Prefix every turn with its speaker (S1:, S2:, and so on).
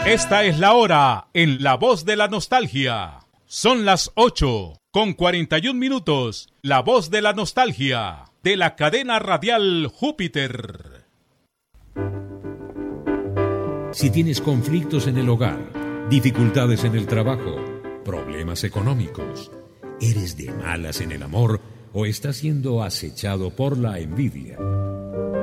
S1: Esta es la hora en La Voz de la Nostalgia. Son las 8:41. La Voz de la Nostalgia, de la cadena radial Júpiter.
S2: Si tienes conflictos en el hogar, dificultades en el trabajo, problemas económicos, eres de malas en el amor o estás siendo acechado por la envidia,